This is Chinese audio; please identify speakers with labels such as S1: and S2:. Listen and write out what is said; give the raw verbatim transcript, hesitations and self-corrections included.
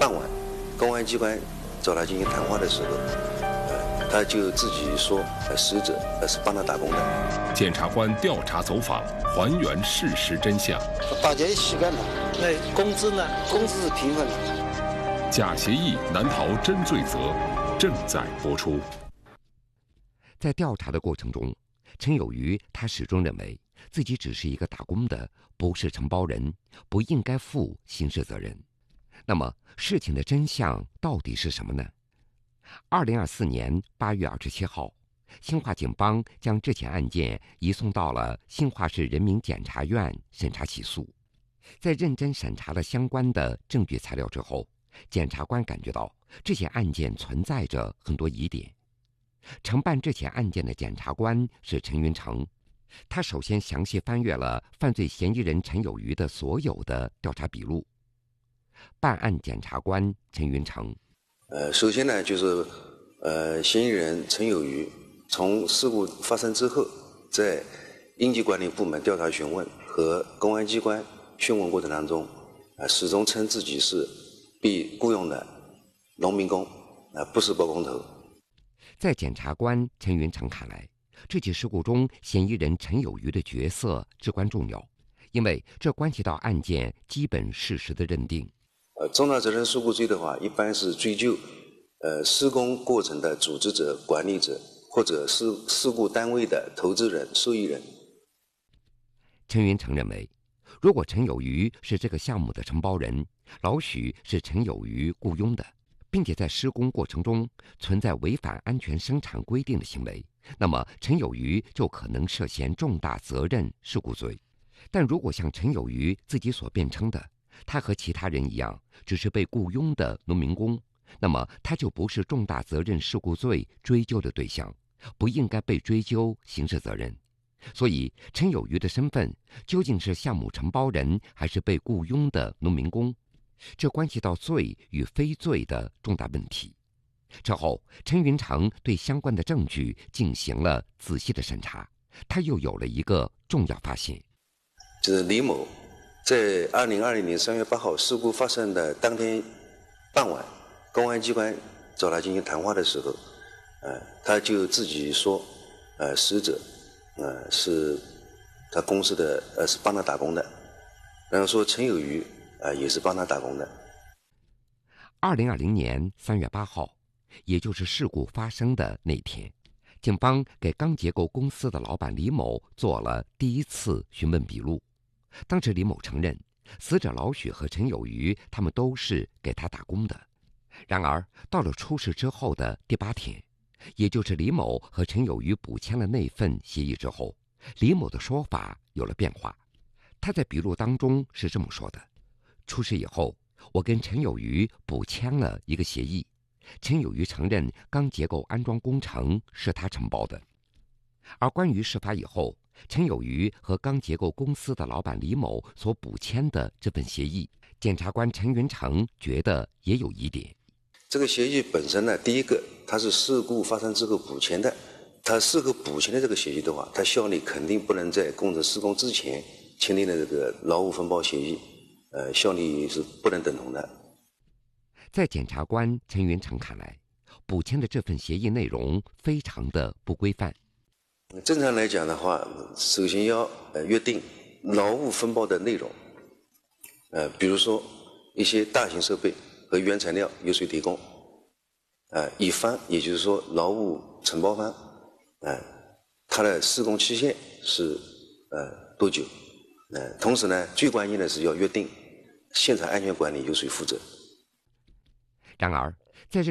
S1: 傍晚，公安机关找他进行谈话的时候，呃，他就自己说，呃，死者呃是帮他打工的。
S2: 检察官调查走访，还原事实真相。
S3: 大家一起干的，
S4: 那工资呢？
S3: 工资是平分的。
S2: 假协议难逃真罪责，正在播出。
S5: 在调查的过程中，陈有余他始终认为自己只是一个打工的，不是承包人，不应该负刑事责任。那么事情的真相到底是什么呢？二零二四年八月二十七号，兴化警方将这起案件移送到了兴化市人民检察院审查起诉。在认真审查了相关的证据材料之后，检察官感觉到这起案件存在着很多疑点。承办这起案件的检察官是陈云成，他首先详细翻阅了犯罪嫌疑人陈有余的所有的调查笔录。办案检察官陈云成，
S1: 呃，首先呢，就是呃，嫌疑人陈有余从事故发生之后，在应急管理部门调查询问和公安机关讯问过程当中，啊、呃，始终称自己是被雇佣的农民工，啊、呃，不是包工头。
S5: 在检察官陈云成看来，这起事故中嫌疑人陈有余的角色至关重要，因为这关系到案件基本事实的认定。
S1: 呃，重大责任事故罪的话，一般是追究呃施工过程的组织者、管理者，或者是事故单位的投资人、受益人。
S5: 陈云成认为，如果陈有余是这个项目的承包人，老许是陈有余雇佣的，并且在施工过程中存在违反安全生产规定的行为，那么陈有余就可能涉嫌重大责任事故罪。但如果像陈有余自己所辩称的，他和其他人一样，只是被雇佣的农民工，那么他就不是重大责任事故罪追究的对象，不应该被追究刑事责任。所以陈有余的身份究竟是项目承包人还是被雇佣的农民工，这关系到罪与非罪的重大问题。之后，陈云成对相关的证据进行了仔细的审查，他又有了一个重要发现，
S1: 就是李某在二零二零年三月八号事故发生的当天傍晚，公安机关找他进行谈话的时候，呃，他就自己说，呃，死者，呃，是他公司的，呃，是帮他打工的，然后说陈有余，呃，也是帮他打工的。
S5: 二零二零年三月八号，也就是事故发生的那天，警方给钢结构公司的老板李某做了第一次询问笔录。当时李某承认，死者老许和陈有余他们都是给他打工的。然而到了出事之后的第八天，也就是李某和陈有余补签了那份协议之后，李某的说法有了变化。他在笔录当中是这么说的：出事以后，我跟陈有余补签了一个协议，陈有余承认钢结构安装工程是他承包的。而关于事发以后陈有余和钢结构公司的老板李某所补签的这份协议，检察官陈云成觉得也有疑点。
S1: 这个协议本身呢，第一个，它是事故发生之后补签的，它事后补签的这个协议的话，它效力肯定不能在工程施工之前签订的这个劳务分包协议，呃，效力是不能等同的。
S5: 在检察官陈云成看来，补签的这份协议内容非常的不规范。
S1: 正常来讲的话，首先要呃约定劳务分包的内容，呃，比如说一些大型设备和原材料由谁提供，呃，乙方也就是说劳务承包方，呃，它的施工期限是呃多久，呃，同时呢，最关键的是要约定现场安全管理由谁负责。
S5: 然而